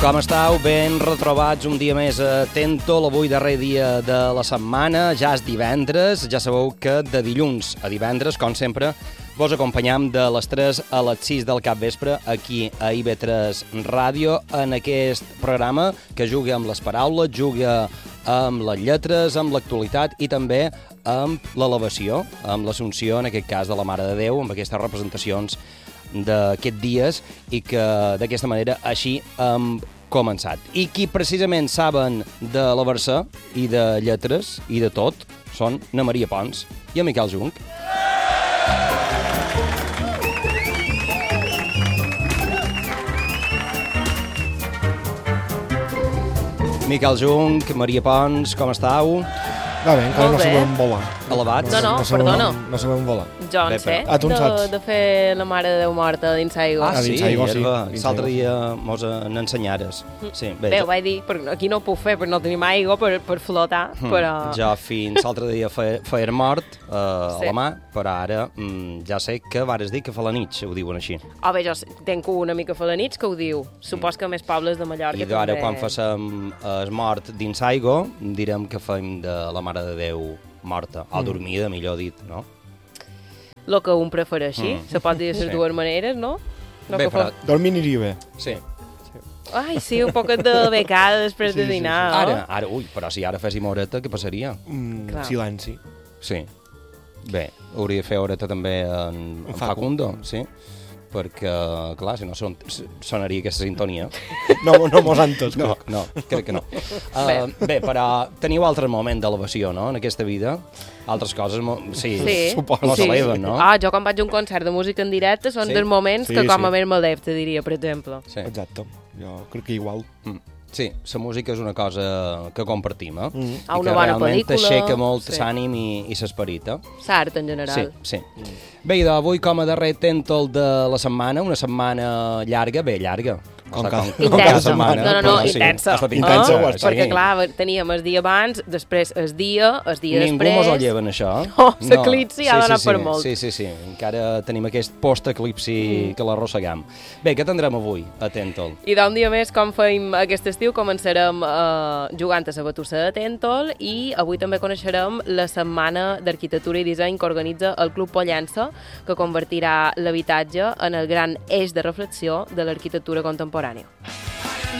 Com estàu? Ben retrobats un dia més a Tentol, avui darrer dia de la setmana, ja és divendres, ja sabeu que de dilluns a divendres, com sempre, vos acompanyam de les 3 a les 6 del capvespre aquí a IB3 Ràdio, en aquest programa que juga amb les paraules, juga amb les lletres, amb l'actualitat i també amb l'elevació, amb l'assumpció, en aquest cas, de la Mare de Déu, amb aquestes representacions d'aquests dies i que d'aquesta manera així hem començat. I qui precisament saben de la versa i de lletres i de tot són na Maria Pons i en Miquel Junc. Miquel Junc, Maria Pons, com estàu? Va bé, encara no sabem volar. Elevats? No, perdona. No sabem volar. Jo en sé tu en saps? de fer la Mare de Déu morta dins aigua. Ah, sí? dins aigua, sí. L'altre dia mos n'ensenyares. Sí, Bé, ho vaig dir, perquè aquí no ho puc fer, perquè no tenim aigua per flotar, però... Jo fins l'altre dia feia mort a la mà, però ara ja sé que vares dir que fa la nit, ho diuen així. Oh, bé, jo tenc una mica fa la nit que ho diu. Supos que més pobles de Mallorca I ara quan facem el mort dins aigua, direm que fem de la Mare de Déu morta, o dormida, millor dit, no? Lo que un prefereixi, se pot dir de les dues maneres, no? Bé, però... Dormir aniria bé. Sí. Ai, sí, un poquet de becada després de dinar, no? Ara, però si ara féssim horeta, què passaria? Silenci. Sí. Bé, hauria de fer horeta també en Facundo, sí? Perquè, clar, si no sonaria aquesta sintonia. No mos han tots. No, crec que no. Bé, però teniu altres moments d'elevació, no?, en aquesta vida? Altres coses, sí. Suposo. S'eleven, no? Ah, jo quan vaig a un concert de música en directe són dels moments que com a més m'adepte, diria, per exemple. Sí. Exacte. Jo crec que igual. Sí, la música és una cosa que compartim, eh? I una que bona realment pel·lícula. t'aixeca molt l'ànim i l'esperit, eh? L'art, en general. Sí. Bé, i avui com a darrer Tentol de la setmana, una setmana llarga, llarga. Intensa. No, intensa. Ha estat intensa. Perquè, clar, teníem el dia abans, després el dia després... Ningú mos ho lleven, això. No, l'eclipsi ha donat per molt. Sí. Encara tenim aquest post-eclipsi que l'arrossegam. Bé, què tindrem avui a Tentol? I d'un dia més, com feim aquest estiu, començarem jugant a la batussa de Tentol i avui també coneixerem la setmana d'arquitectura i disseny que organitza el Club Pollença, que convertirà l'habitatge en el gran eix de reflexió de l'arquitectura contemporània.